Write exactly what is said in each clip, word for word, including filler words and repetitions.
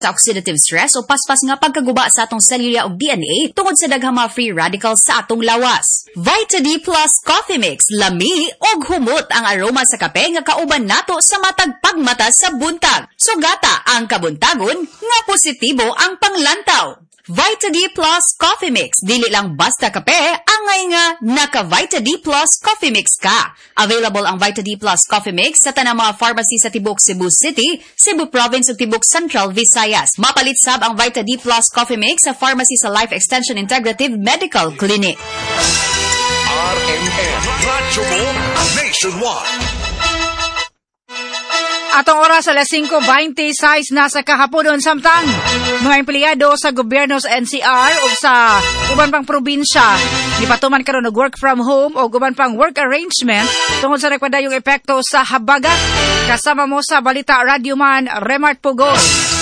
sa oxidative stress o paspas nga pagkaguba sa atong selula o D N A tungod sa daghang mga free radicals sa atong lawas. Vita D Plus Coffee Mix, lami og humot ang aroma sa kape nga kauban nato sa matag pagmata sa buntag. Sugata ang kabuntagon nga positibo ang panglantaw. Vita D Plus Coffee Mix, dili lang basta kape, angay nga naka Vita D Plus Coffee Mix ka. Available ang Vita D Plus Coffee Mix sa tanang mga pharmacy sa Tibok Cebu City, Cebu Province ug Tibok Central Visayas. Mapalit sab ang Vita D Plus Coffee Mix sa pharmacy sa Life Extension Integrative Medical Clinic. R M N Radyo Mo Nationwide. Atong oras alas singko twenty-six na sa kahaponon samtang mga empleyado sa gobyerno sa N C R o sa uban pang probinsya gipatuman karon og work from home o uban pang work arrangement tungod sa nagpadayong epekto sa habagat. Kasama mo sa Balita Radio Man Remart Pugol.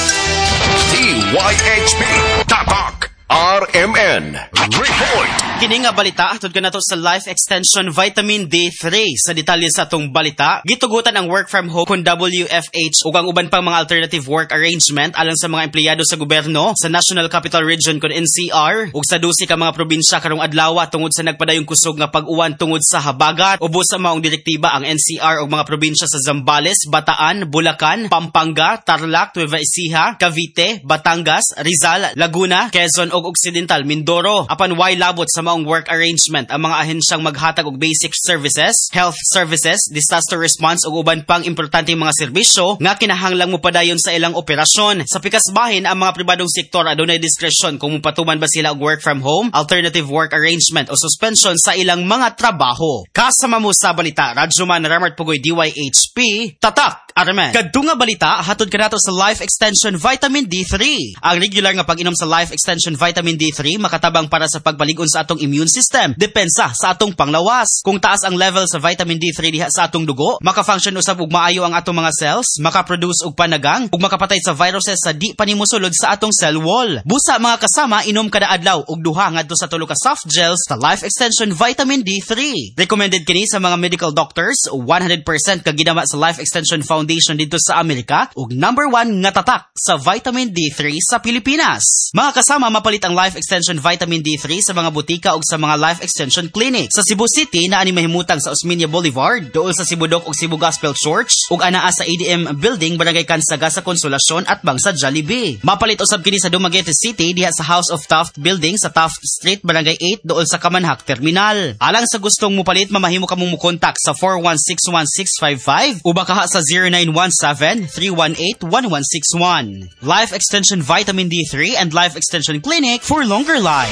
D Y H P Tatak R M N Report. Kini nga balita atod kanato sa Life Extension Vitamin D three. Sa detalye sa atong balita, gitugutan ang work from home kun W F H ug ang uban pang mga alternative work arrangement alang sa mga empleyado sa gobyerno sa National Capital Region kun N C R ug sa dusi ka mga probinsya karong adlaw tungod sa nagpadayong kusog nga pag-uwan tungod sa habagat. Ubos sa maong direktiba ang N C R ug mga probinsya sa Zambales, Bataan, Bulacan, Pampanga, Tarlac, Nueva Ecija, Cavite, Batangas, Rizal, Laguna, Quezon ug Occidental Mindoro. Apan way labot sa maong work arrangement ang mga ahensyang maghatag og basic services, health services, disaster response ug uban pang importanteng mga serbisyo nga kinahanglang mopadayon sa ilang operasyon. Sa pikas bahin, ang mga pribadong sektor adunay diskresyon kung mopatuman ba sila og work from home, alternative work arrangement o suspension sa ilang mga trabaho. Kasama mo sa balita, Radyo Man Remart Pugoy D Y H P Tatak Armen. Kadto nga balita hatod kanato sa Life Extension Vitamin D three. Ang regular nga pag-inom sa Life Extension Vitamin D three makatabang para sa pagbalig-on sa atong immune system, depensa sa atong panglawas. Kung taas ang level sa vitamin D three diha sa atong dugo, maka-function usab ug maayo ang atong mga cells, maka-produce og panagang ug makapatay sa viruses sa di pa nimo sulod sa atong cell wall. Busa mga kasama, inom kada adlaw og duha ngadto sa tulo ka soft gels sa Life Extension Vitamin D three. Recommended kini sa mga medical doctors, one hundred percent ka ginama sa Life Extension Foundation dito sa Amerika ug number one nga tatak sa vitamin D three sa Pilipinas. Mga kasama, mapalit ang Life Extension Vitamin D three sa mga butika ug sa mga Life Extension Clinic. Sa Cebu City na ani mahimutang sa Osmeña Boulevard, duol sa Cibudok ug Cebu Gospel Church ug anaa sa A D M Building, Barangay Kansaga sa Konsolasyon at Bangsa Jollibee. Mapalit usab kini sa Dumaguete City diha sa House of Taft Building sa Taft Street, Barangay eight, duol sa Kamanhak Terminal. Alang sa gustong mopalit, mamahimo ka mong mo-contact sa four one six one six five five o baka sa zero nine one seven three one eight one one six one. Life Extension Vitamin D three and Life Extension Clinic for longer life.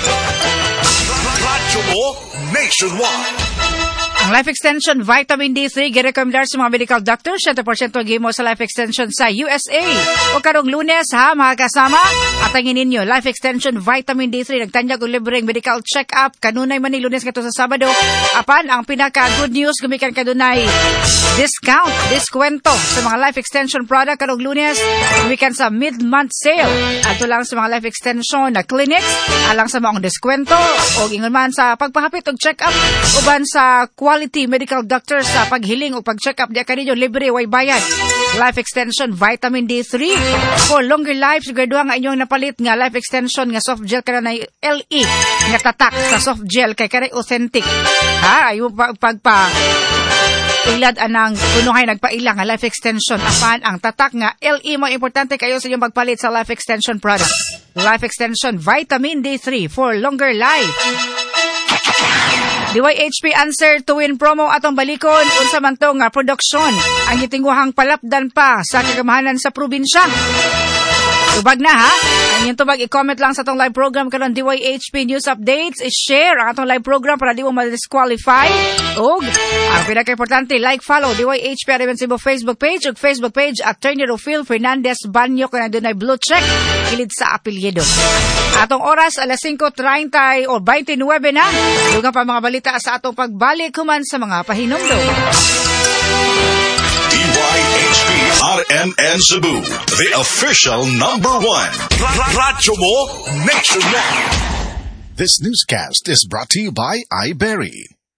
Radyo Mo Nationwide. Ang Life Extension Vitamin D three girekomendar sa mga medical doctors, one hundred percent gimo sa Life Extension sa U S A. O karong Lunes ha, mga kasama, atangin ninyo Life Extension Vitamin D three nagtanyag og libreng medical check-up kanunay man ni Lunes kadto sa Sabado. Apan ang pinaka good news gumikan kadunay discount, diskwento sa mga Life Extension product karong Lunes gumikan sa mid-month sale. Ato lang sa mga Life Extension na clinics alang sa mga diskwento o ingon man sa pagpahapit og check-up uban sa quality medical doctors sa paghiling o pag-check-up di kaninyo libre way bayad. Life Extension Vitamin D three for longer life. Siguraduha nga inyong napalit nga Life Extension nga soft gel kana na L E nga tatak sa soft gel kay kare authentic. Ha, ayo pagpa ilad anang kunuhay nagpaila nga Life Extension. Apan ang tatak nga L E mo importante kayo sa inyong pagpalit sa Life Extension product. Life Extension Vitamin D three for longer life. D Y H P answer to win promo atong balikon unsa man to nga produksyon ang gitinguhang palapdan pa sa kagamahanan sa probinsya. Tubag na ha. Ang yung tubag i-comment lang sa atong live program karon D Y H P News Updates, i-share ang atong live program para di mo ma-disqualify. Ug ang pinaka-importante, like, follow D Y H P Araban Cebu Facebook page ug Facebook page Attorney Rufil Fernandez Banyo kana dunay blue check kilid sa apelyido. Atong oras alas singko treinta o twenty-nine na. Dugang pa mga balita sa atong pagbalik human sa mga pahinumdom. D Y H P R M N Cebu, the official number one. Radyo Mo Nationwide. This newscast is brought to you by iBerry.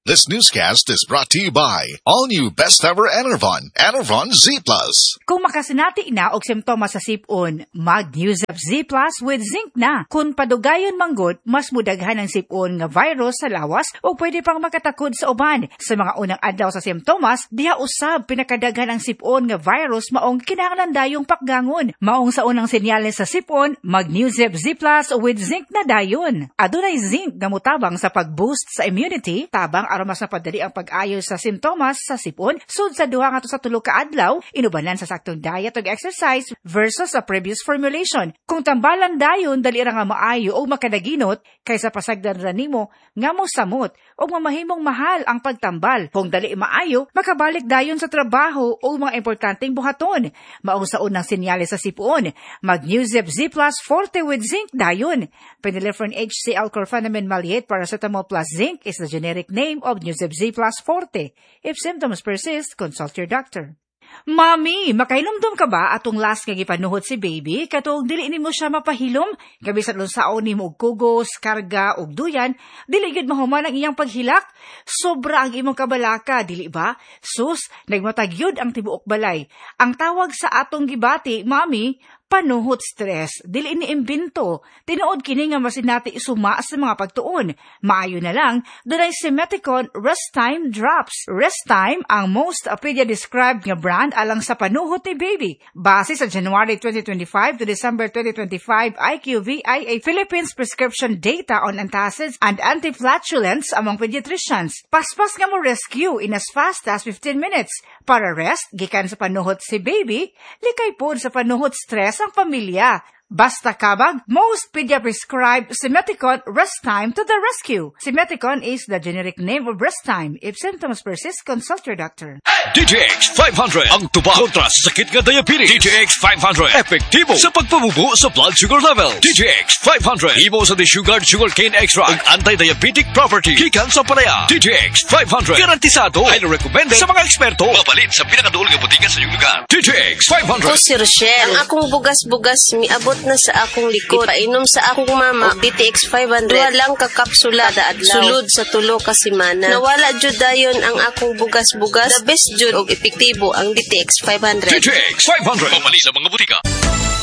This newscast is brought to you by All New Best Ever Enervon, Enervon Z Plus. Kung makasinati na og simptomas sa sipon, mag-use up Z Plus with zinc na. Kung padugayon manggod, mas mudaghan ang sipon nga virus sa lawas o pwede pang makatakod sa uban. Sa mga unang adlaw sa simptomas, diha usab pinakadaghan ang sipon nga virus maong kinahanglan dayong pakgangon. Maong sa unang senyales sa sipon, mag-use up Z Plus with zinc na dayon. Adunay zinc nga mutabang sa pag-boost sa immunity, tabang aron mas napadali ang pag-ayo sa simptomas sa sipon sud sa duha nga to sa tulo ka adlaw, inubanan sa saktong diet ug exercise versus sa previous formulation. Kung tambalan dayon dali ra nga maayo o makadaginot kaysa pasagdan ra nimo nga mosamot o mamahimong mahal ang pagtambal. Kung dali maayo, makabalik dayon sa trabaho o mga importanteng buhaton. Maong sa unang senyales sa sipon, mag-Newzip Z Plus Forte with zinc dayon. Phenylephrine H C L Chlorpheniramine Maleate Paracetamol plus zinc is the generic name of Newzip Z Plus Forte. If symptoms persist, consult your doctor. Mami, makahinumdum ka ba atong last nga gipanuhot si baby? Katong dili nimo siya mapahilom, kabisan unsaon nimo og kugos, karga ug duyan, dili gid mahuman ang iyang paghilak. Sobra ang imong kabalaka, dili ba? Sus, nagmatagyud ang tibuok balay. Ang tawag sa atong gibati, mami, panuhot stress, dili ni imbento. Tinuod kini nga masinati isuma sa mga pagtuon. Maayo na lang, dunay Simeticon Rest Time Drops. Rest Time ang most pedia-described nga brand alang sa panuhot ni baby. Base sa January twenty twenty-five to December twenty twenty-five I Q V I A Philippines prescription data on antacids and antiflatulence among pediatricians. Paspas nga mo rescue in as fast as fifteen minutes. Para rest, gikan sa panuhot si baby, likay pod sa panuhot stress ang pamilya. Basta kabag, most pedia-prescribed Simeticon Rest Time to the rescue. Simeticon is the generic name of Rest Time. If symptoms persist, consult your doctor. D J X five hundred ang tubag kontra sa sakit nga diabetes. D J X five hundred epektibo sa pagpamubo sa blood sugar level. D J X five hundred himo sa desugared sugarcane extract ug anti-diabetic property gikan sa palaya. D J X five hundred garantisado, highly recommended sa mga eksperto. Mabalit sa pinakaduol nga botiga sa iyong lugar. D J X five hundred. Ako si Rochelle. Ang akong bugas-bugas miabot na sa akong likod. Ipainom sa akong mama og D T X five hundred. Duha lang ka kapsula kada adlaw. Sulod sa tulo ka semana. Nawala jud dayon ang akong bugas-bugas. The best jud og epektibo ang D T X five hundred. D J X five hundred. Mamali sa mga butika.